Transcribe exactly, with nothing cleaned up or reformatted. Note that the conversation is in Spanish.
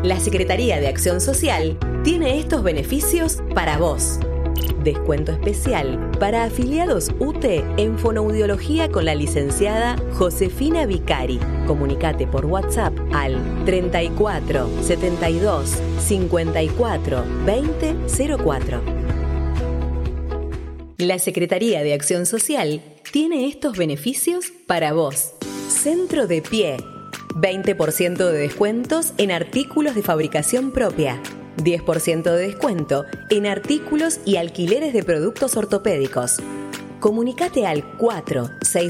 La Secretaría de Acción Social tiene estos beneficios para vos. Descuento especial para afiliados U T E en fonoaudiología con la licenciada Josefina Vicari. Comunicate por WhatsApp al treinta y cuatro, setenta y dos, cincuenta y cuatro, veinte cero cuatro. La Secretaría de Acción Social tiene estos beneficios para vos. Centro de Pie. veinte por ciento de descuentos en artículos de fabricación propia. diez por ciento de descuento en artículos y alquileres de productos ortopédicos. Comunicate al cuatro seis